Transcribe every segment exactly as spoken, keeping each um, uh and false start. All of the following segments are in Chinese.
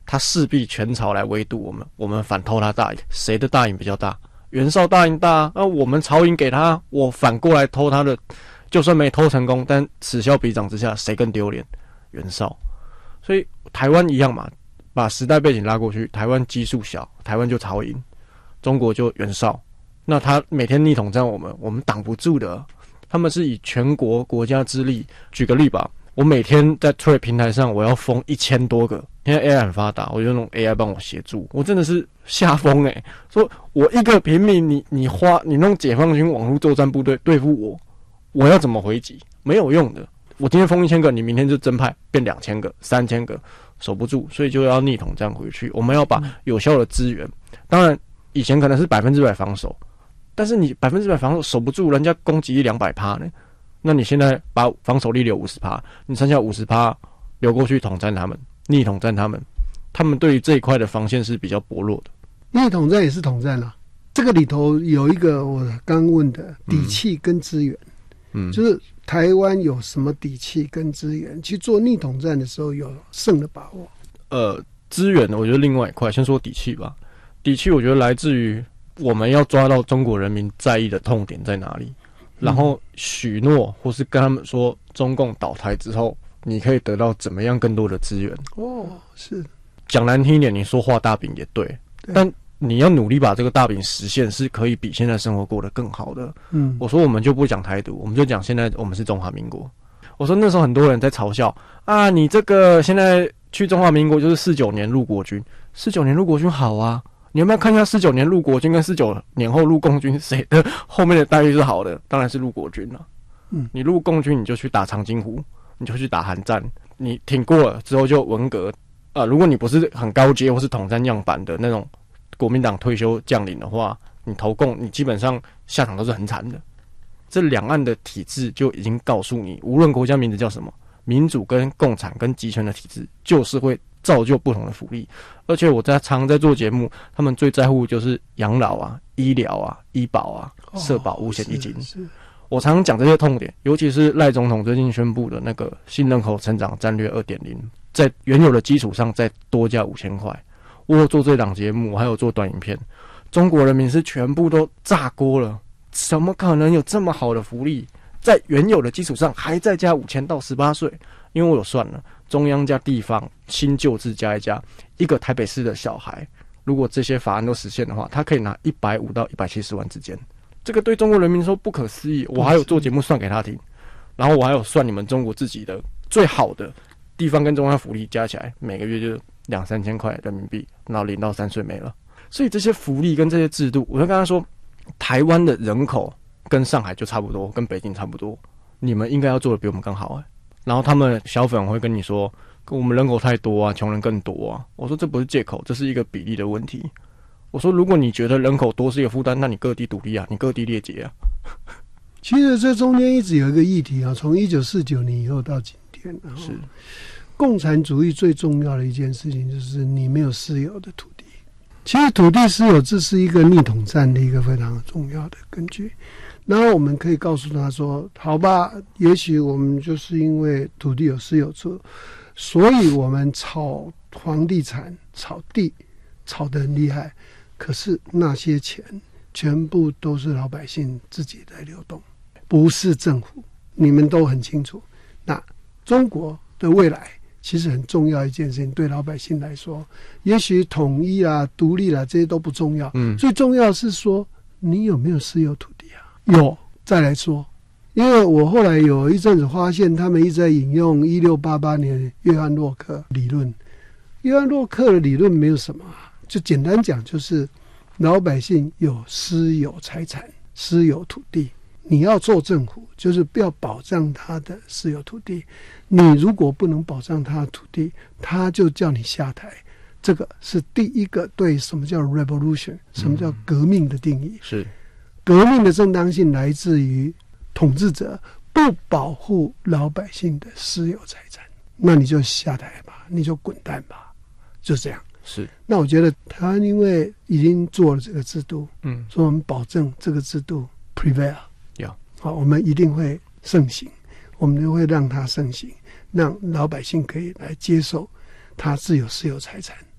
他势必全朝来围堵我们，我们反偷他大营，谁的大营比较大？袁绍大营大啊，那我们朝营给他，我反过来偷他的，就算没偷成功，但此消彼长之下，谁更丢脸？袁绍。所以台湾一样嘛，把时代背景拉过去，台湾基数小，台湾就朝营，中国就袁绍。那他每天逆统战我们，我们挡不住的。他们是以全国国家之力，举个例吧，我每天在 Trade 平台上，我要封一千多个。现在 A I 很发达，我就用 A I 帮我协助，我真的是吓疯哎！说我一个平民，你你花你弄解放军网络作战部队对付我，我要怎么回击？没有用的。我今天封一千个，你明天就增派变两千个、三千个，守不住，所以就要逆统战回去。我们要把有效的资源，当然以前可能是百分之百防守，但是你百分之百防守守不住，人家攻击力两百趴呢，那你现在把防守力留五十趴，你剩下五十趴留过去统战他们。逆统战他们，他们对于这一块的防线是比较薄弱的。 逆统战也是统战啦、啊，这个里头有一个我刚问的底气跟资源，嗯，就是台湾有什么底气跟资源去做逆统战的时候有胜的把握？ 呃，资源我觉得另外一块，先说底气吧。底气我觉得来自于我们要抓到中国人民在意的痛点在哪里，然后许诺或是跟他们说，中共倒台之后。你可以得到怎么样更多的资源？ 哦，是讲难听一点，你说画大饼也 对, 对，但你要努力把这个大饼实现，是可以比现在生活过得更好的。嗯，我说我们就不讲台独，我们就讲现在我们是中华民国。我说那时候很多人在嘲笑啊，你这个现在去中华民国就是四九年入国军，四九年入国军好啊，你有没有看一下四九年入国军跟四九年后入共军谁的后面的待遇是好的？当然是入国军了、啊。嗯，你入共军你就去打长津湖。你就去打韩战，你挺过了之后就文革。呃，如果你不是很高阶或是统战样板的那种国民党退休将领的话，你投共，你基本上下场都是很惨的。这两岸的体制就已经告诉你，无论国家名字叫什么，民主跟共产跟集权的体制，就是会造就不同的福利。而且我在常在做节目，他们最在乎就是养老啊、医疗啊、医保啊、社保、五险一金。哦，我常常讲这些痛点，尤其是赖总统最近宣布的那个新人口成长战略 二点零， 在原有的基础上再多加五千块。我有做这档节目，我还有做短影片，中国人民是全部都炸锅了，怎么可能有这么好的福利？在原有的基础上还再加五千到十八岁，因为我有算了，中央加地方新旧制加一加，一个台北市的小孩，如果这些法案都实现的话，他可以拿一百五到一百七十万之间。这个对中国人民说不可思议，我还有做节目算给他听，然后我还有算你们中国自己的最好的地方跟中央福利加起来，每个月就两三千块人民币，然后零到三岁没了。所以这些福利跟这些制度，我就跟他说，台湾的人口跟上海就差不多，跟北京差不多，你们应该要做的比我们更好哎。然后他们小粉会跟你说，我们人口太多啊，穷人更多啊。我说这不是借口，这是一个比例的问题。我说，如果你觉得人口多是一个负担，那你各地独立啊，你各地列解啊。 其实这中间一直有一个议题啊，从一九四九年以后到今天， 是共产主义最重要的一件事情就是你没有私有的土地。其实土地私有制是一个逆统战的一个非常重要的根据。然后我们可以告诉他说，好吧，也许我们就是因为土地有私有制，所以我们炒房地产、炒地炒得很厉害。可是那些钱全部都是老百姓自己在流动，不是政府，你们都很清楚。那中国的未来其实很重要一件事情，对老百姓来说，也许统一啦、独立啦这些都不重要，嗯，最重要是说你有没有私有土地啊？有，再来说。因为我后来有一阵子发现，他们一直在引用一六八八年约翰洛克理论。约翰洛克的理论没有什么，就简单讲，就是老百姓有私有财产、私有土地，你要做政府，就是不要保障他的私有土地。你如果不能保障他的土地，他就叫你下台。这个是第一个对什么叫 revolution， 什么叫革命的定义。 是革命的正当性来自于统治者不保护老百姓的私有财产，那你就下台吧，你就滚蛋吧，就这样。 是， 那我觉得台湾因为已经做了这个制度，嗯，所以我们保证这个制度 prevail， 有， 好，我们一定会盛行，我们就会让它盛行，让老百姓可以来接受他自有私有财产，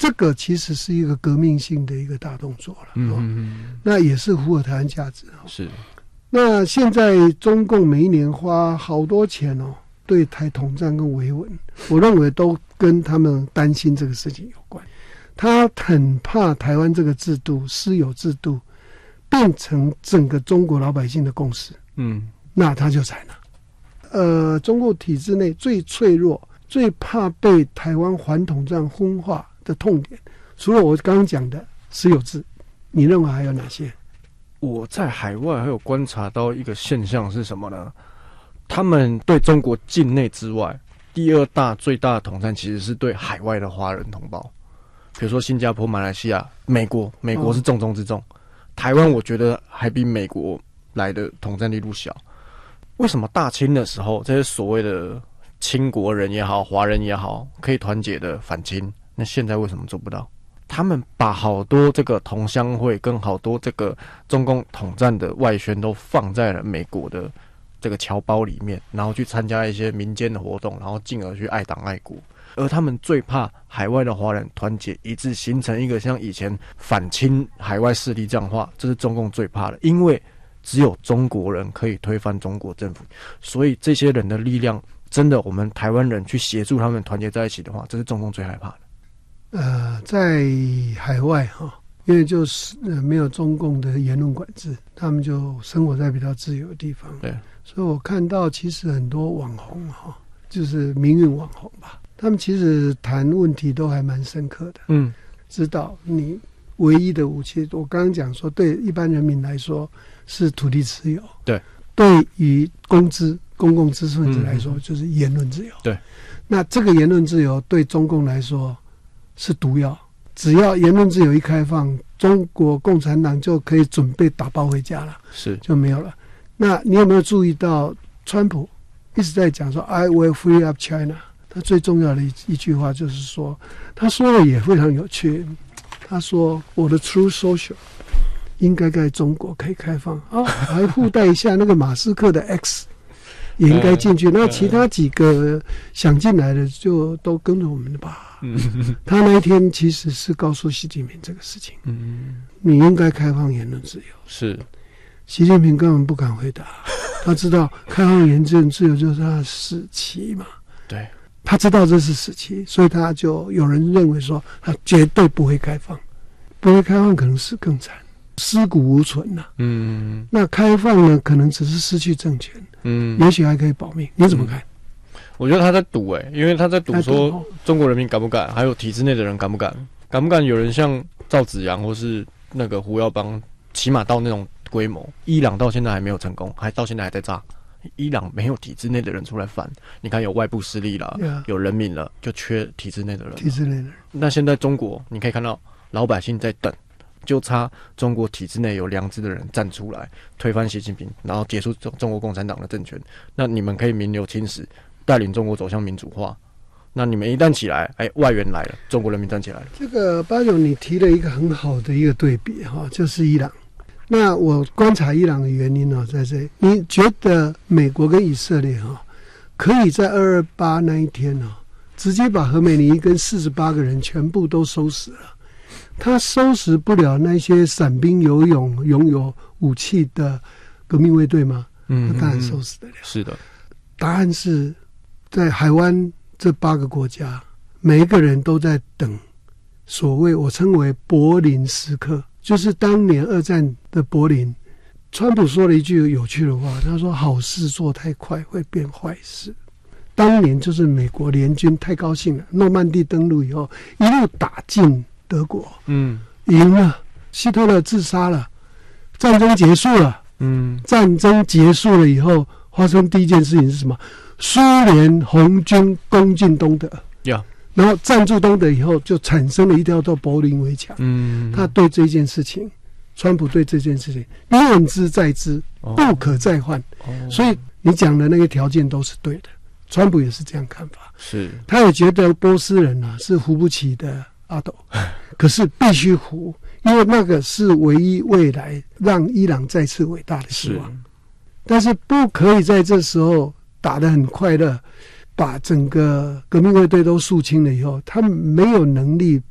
这个其实是一个革命性的一个大动作了。嗯嗯嗯，那也是符合台湾价值。 是。 那现在中共每一年花好多钱哦，对台统战跟维稳，我认为都跟他们担心这个事情有关。他很怕台湾这个制度私有制度变成整个中国老百姓的共识，嗯，那他就采纳。呃，中共体制内最脆弱、最怕被台湾反统战分化的痛点，除了我刚刚讲的私有制，你认为还有哪些？ 我在海外还有观察到一个现象是什么呢？他们对中国境内之外，第二大最大的统战其实是对海外的华人同胞，比如说新加坡、马来西亚、美国，美国是重中之重。哦、台湾我觉得还比美国来的统战力度小。为什么大清的时候，这些所谓的清国人也好、华人也好，可以团结的反清？那现在为什么做不到？他们把好多这个同乡会跟好多这个中共统战的外宣都放在了美国的这个侨胞里面，然后去参加一些民间的活动，然后进而去爱党爱国。而他们最怕海外的华人团结一致，形成一个像以前反清海外势力这样的话，这是中共最怕的，因为只有中国人可以推翻中国政府，所以这些人的力量，真的我们台湾人去协助他们团结在一起的话，这是中共最害怕的。 呃，在海外哈，因为就是呃没有中共的言论管制，他们就生活在比较自由的地方。对，所以我看到其实很多网红哈，就是民运网红吧，他们其实谈问题都还蛮深刻的。嗯，知道你唯一的武器，我刚刚讲说，对一般人民来说是土地持有， 对， 对于公知公共知识分子来说、嗯、就是言论自由。 对， 那这个言论自由对中共来说是毒药，只要言论自由一开放，中国共产党就可以准备打包回家了， 是就没有了。那你有没有注意到，川普一直在讲说 "I will free up China"， 他最重要的 一, 一句话就是说，他说的也非常有趣，他说我的 True Social 应该在中国可以开放啊，还附带一下那个马斯克的 X。也应该进去，那其他几个想进来的就都跟着我们的吧。他那一天其实是告诉习近平这个事情，你应该开放言论自由。 是， 习近平根本不敢回答，他知道开放言论自由就是他的死期嘛。 对， 他知道这是死期，所以他就有人认为说他绝对不会开放，不会开放可能是更惨。尸骨无存呐、啊，嗯，那开放呢，可能只是失去政权，嗯，也许还可以保命。你怎么看？ 嗯、我觉得他在赌哎、欸，因为他在赌说中国人民敢不敢，还有体制内的人敢不敢，敢不敢有人像赵紫阳或是那个胡耀邦，起码到那种规模。伊朗到现在还没有成功，还到现在还在炸。伊朗没有体制内的人出来反，你看有外部势力了， yeah, 有人民了，就缺体制内的人。 体制内的人。 那现在中国，你可以看到老百姓在等。就差中国体制内有良知的人站出来推翻习近平，然后结束中中国共产党的政权。那你们可以名留青史，带领中国走向民主化。那你们一旦起来，哎，外援来了，中国人民站起来了。 这个巴总，你提了一个很好的一个对比哈，就是伊朗。那我观察伊朗的原因呢，在这里，你觉得美国跟以色列哈，可以在二二八那一天呢，直接把何美尼跟四十八个人全部都收死了？他收拾不了那些散兵游勇、拥有武器的革命卫队吗？嗯，他当然收拾得了。 是的， 答案是在海湾这八个国家，每一个人都在等所谓我称为柏林时刻，就是当年二战的柏林。川普说了一句有趣的话，他说：“好事做太快会变坏事。”当年就是美国联军太高兴了，诺曼底登陆以后，一路打进德国，嗯，赢了，希特勒自杀了，战争结束了，嗯，战争结束了以后，发生第一件事情是什么？苏联红军攻进东德， 呀、yeah. 然后占住东德以后，就产生了一条道柏林围墙。嗯，他对这件事情，川普对这件事情念之在之，不可再换。哦、所以你讲的那个条件都是对的，川普也是这样看法。 是， 他也觉得波斯人啊是扶不起的阿斗，可是必须扶，因为那个是唯一未来让伊朗再次伟大的希望。但是不可以在这时候打得很快乐，把整个革命卫队都肃清了以后，他没有能力